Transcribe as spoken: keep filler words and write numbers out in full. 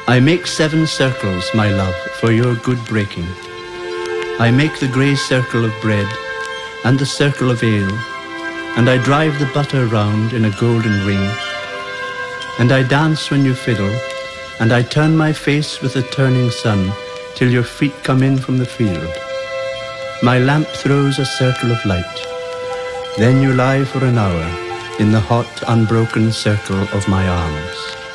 I make seven circles, my love, for your good breaking. I make the grey circle of bread and the circle of ale, and I drive the butter round in a golden ring. And I dance when you fiddle, and I turn my face with the turning sun till your feet come in from the field. My lamp throws a circle of light. Then you lie for an hour in the hot, unbroken circle of my arms.